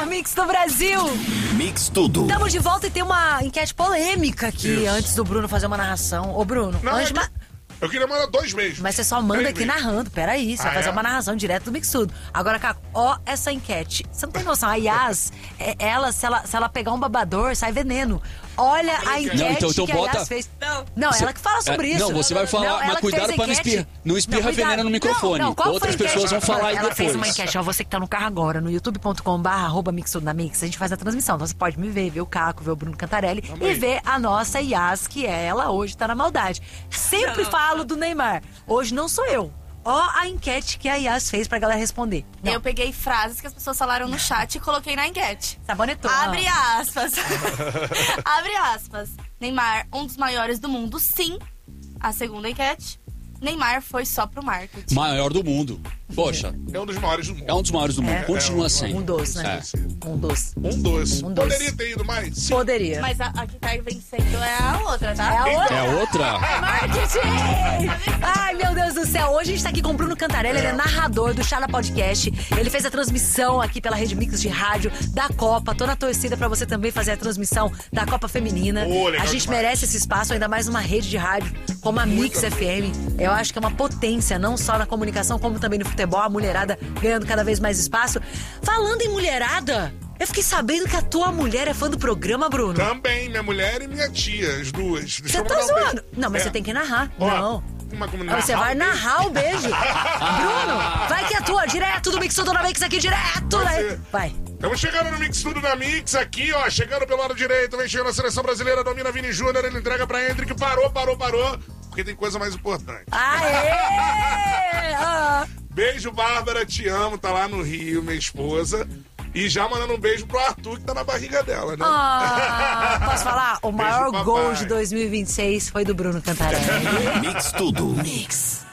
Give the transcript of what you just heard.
melhor mix do Brasil. Mix Tudo. Estamos de volta e tem uma enquete polêmica aqui, antes do Bruno fazer uma narração. Ô, Bruno, eu queria mandar 2 beijos. Mas você só manda aqui narrando, peraí, você vai fazer é? uma narração direto do Mix Tudo. Agora, Caco, ó essa enquete. Você não tem noção, a Yas, se ela pegar um babador, sai veneno. Olha a enquete então que a Yas fez. Não, ela que fala sobre isso. Não, você vai falar, mas cuidado pra não espirrar veneno no microfone. Outras pessoas vão falar aí ela depois. Fez uma enquete, ó, você que tá no carro agora, no youtube.com/@mixtudonamix, a gente faz a transmissão, então você pode me ver o Caco, ver o Bruno Cantarelli e ver a nossa Yas, que ela hoje tá na maldade. Sempre falo do Neymar, hoje não sou eu. Ó a enquete que a Yas fez pra galera responder. Não. Eu peguei frases que as pessoas falaram no chat e coloquei na enquete. Sabonetou. Abre aspas. Abre aspas. Neymar, um dos maiores do mundo, sim. A segunda enquete. Neymar foi só pro marketing. Maior do mundo. Poxa. É um dos maiores do mundo. É um dos maiores do mundo. Continua sendo. Um dos, né? Um dos. Poderia ter ido mais? Sim. Poderia. Mas a que tá vencendo é a outra, tá? É a outra? É a outra? Marketing! Ai, meu Deus do céu. Hoje a gente tá aqui com o Bruno Cantarelli, ele é narrador do Chala Podcast. Ele fez a transmissão aqui pela Rede Mix de rádio da Copa. Tô na torcida pra você também fazer a transmissão da Copa Feminina. A gente merece esse espaço, ainda mais numa rede de rádio como a Mix FM. Eu acho que é uma potência, não só na comunicação, como também no futebol. A mulherada ganhando cada vez mais espaço. Falando em mulherada, eu fiquei sabendo que a tua mulher é fã do programa, Bruno. Também, minha mulher e minha tia, as duas. Você tá zoando? Não, mas você tem que narrar. Não. Você vai narrar o beijo. Bruno, vai que é tua, direto do Mix Tudo na Mix aqui, direto. Vai. Estamos chegando no Mix Tudo na Mix aqui, ó. Chegando pelo lado direito, vem chegando a seleção brasileira, domina Vini Júnior, ele entrega pra Hendrick, parou. Porque tem coisa mais importante. Aê! Beijo, Bárbara, te amo, tá lá no Rio, minha esposa. E já mandando um beijo pro Arthur, que tá na barriga dela, né? Posso falar? O maior gol de 2026 foi do Bruno Cantarelli. Mix Tudo. Mix.